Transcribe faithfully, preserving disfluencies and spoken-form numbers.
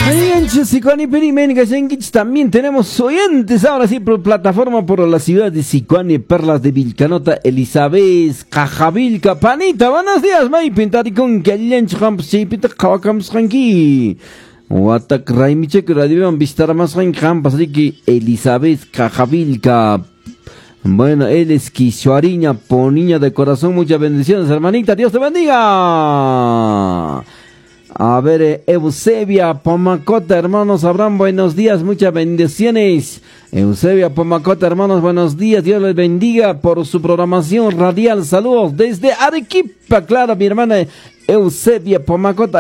También tenemos oyentes ahora sí por plataforma por la ciudad de Sicuani, Perlas de Vilcanota, Elizabeth, Cajavilca, Panita, buenos días, May Pintaricón, que allí en Champs, Chipita, Kawakams, Ranki. Watak Raimiche, que debían visitar más en Campas, así que Elizabeth, Cajavilca. Bueno, él es Quisuariña, Poniña de corazón, muchas bendiciones, hermanita, Dios te bendiga. A ver, eh, Eusebia Pomacota, hermanos, Abraham, buenos días, muchas bendiciones. Eusebia Pomacota, hermanos, buenos días, Dios les bendiga por su programación radial. Saludos desde Arequipa, claro, mi hermana Eusebia Pomacota.